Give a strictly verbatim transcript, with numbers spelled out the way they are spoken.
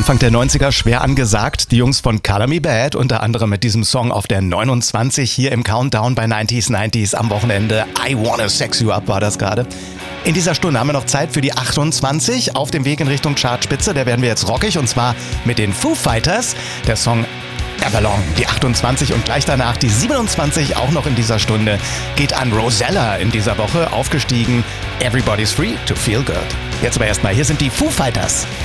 Anfang der neunziger schwer angesagt. Die Jungs von Color Me Badd, unter anderem mit diesem Song auf der neunundzwanzig hier im Countdown bei neunzig neunzig am Wochenende. I Wanna Sex You Up war das gerade. In dieser Stunde haben wir noch Zeit für die achtundzwanzig auf dem Weg in Richtung Chartspitze. Da werden wir jetzt rockig und zwar mit den Foo Fighters. Der Song Everlong, die achtundzwanzig und gleich danach die siebenundzwanzig, auch noch in dieser Stunde, geht an Rosella in dieser Woche, aufgestiegen. Everybody's free to feel good. Jetzt aber erstmal, hier sind die Foo Fighters.